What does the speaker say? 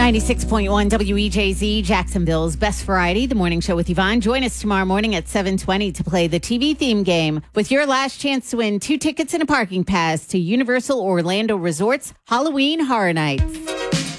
96.1 WEJZ, Jacksonville's best variety, the morning show with Yvonne. Join us tomorrow morning at 7:20 to play the TV theme game with your last chance to win 2 tickets and a parking pass to Universal Orlando Resort's Halloween Horror Nights.